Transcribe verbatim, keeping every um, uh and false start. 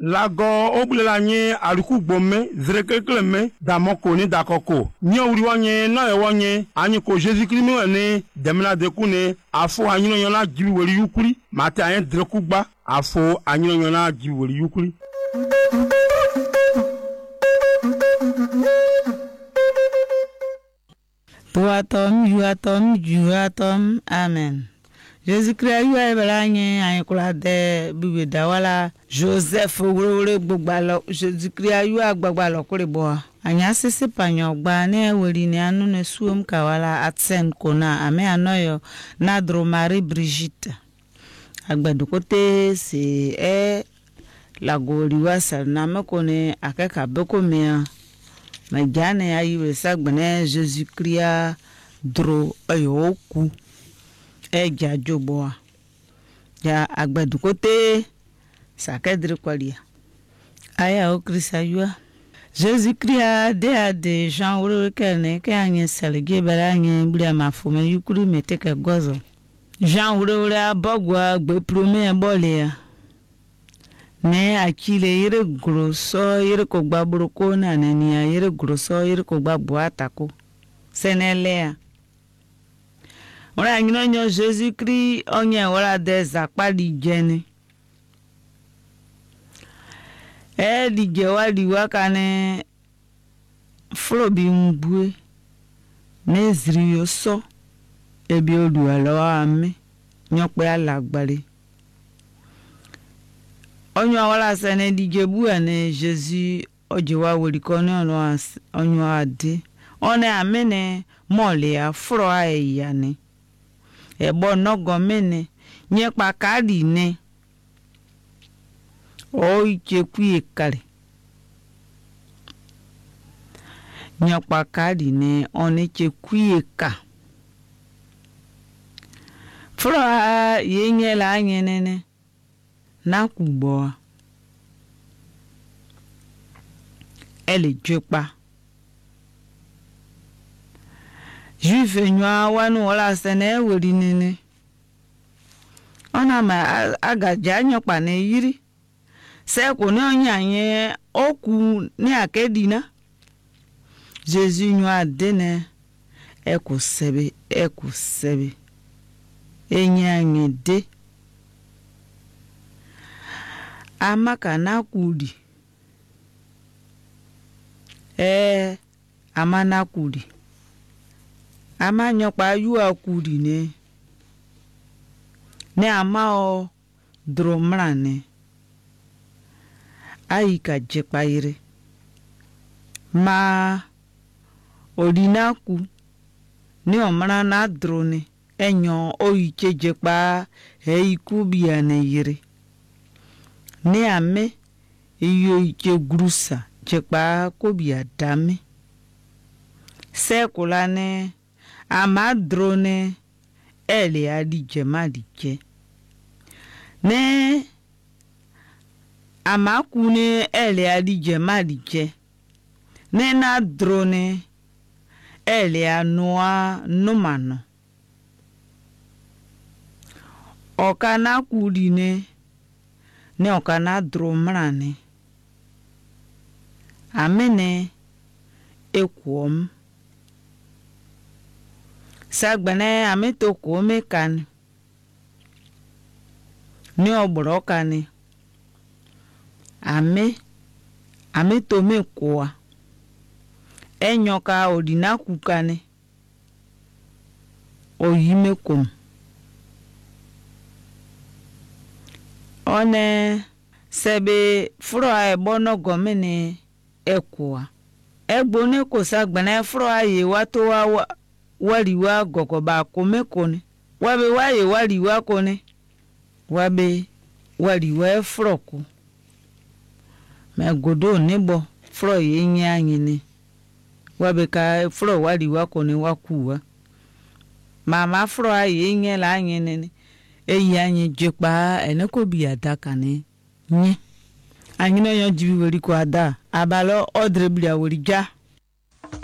lago oblela nye aluku gbome zrekekle me damoko ni dakoko nye uri wanye na ye wanye anyi ko Jésus Christ me ne demna de kune afo anyino yona jibi wori yukuri mate ayen dreku gba afo anyino yona jibi wori yukuri. Tuatom, juatom, juatom, amen. Jésus-Christ yu ebelanye ayikula de bibi dawala Joseph wure gbogbalo Jésus-Christ yu agbagbalo kuribo anya sisi panyo gba ne wori ni anu ne suom kawala atsen kona ame anoyo nadro Marie Brigitte agbedu kote se e la gori wasa na mekone akeka beko mea majane ayi sagbene Jésus-Christ dro ayoku eja joboa ya agbedu kote sakedre kwalia aya o Christ yua Jésus-Christ de ade Jean wuro kene ke anye selge belanye blia mafume yukuri meteke gozo Jean wuro wuro abogwa gbe prome bolia ne akile yire grosso yire ko gbaburo ko na nenia yire grosso yire ko gbabo atako senelea ora ngino nyo Jésus-Christ onye wora de zakpali jeni e di jewa di wakane frobi mbue nezri yoso ebi odu alo ame nyope alagbare onyo wala sene di jebu ane Jésus ojewa werikone ono onyo ade one amene mole afro ayane ebo nogo mene nye pa kadi ne o ike kuye kare nye pa kadi ne one ke kuye ka fro yenye la nyenene na kubo ele jepa Juive nywa wanu wala sene wori nene ona ma agaja nyokpa na yiri se ko ne onyanye oku ni akedina Jésus nywa dene eko sebe eko sebe enyanye de amaka na kudi eh amana kudi ama nyokpa yu akudi ne ne ama o dromrane aika jekpaire ma odinaku ne omra na drone enyo oike jekpa heiku biane yire ne ame iyo ike grusa jekpa ko biadame sekulane ama drone ele adije madije ne ama kune ele adije madije ne na drone ele anua numano okana kudine ne okana dromrane amene ekwom sagbane ameto ko mekan ni obro kani ame ameto mekoa enyoka odina kukane oyimekom one sebe fro ai bono gomene ekoa egbone ko sagbane fro ai wato wa waliwa gogoba komekone wabe waye waliwa kone wabe waliwa froko me godo nebo fro yenye anyine wabe ka fro waliwa kone wakuwa mama fro yenye la anyine eyi anye jepa eneko bi adaka ne nye anyine yo jibi wori ko ada abalo odre bia wori ja